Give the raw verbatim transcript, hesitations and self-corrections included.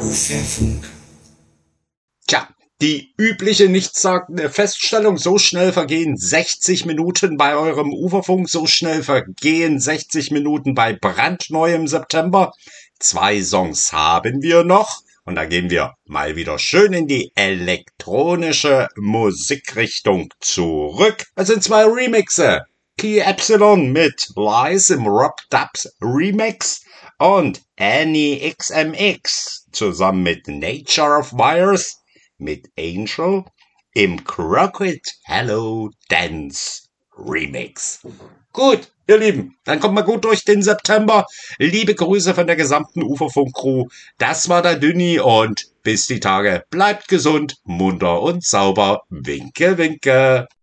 Uferfunk. Tja, die übliche nichtssagende Feststellung: So schnell vergehen sechzig Minuten bei eurem Uferfunk, so schnell vergehen sechzig Minuten bei brandneuem September. Zwei Songs haben wir noch und da gehen wir mal wieder schön in die elektronische Musikrichtung zurück. Es sind zwei Remixe. Key Epsilon mit Lies im Rob Dubs Remix und Annie X M X zusammen mit Nature of Virus mit Angel im Crooked Hello Dance Remix. Gut, ihr Lieben, dann kommt mal gut durch den September. Liebe Grüße von der gesamten Uferfunk-Crew. Das war der Dünni und bis die Tage. Bleibt gesund, munter und sauber. Winke, winke.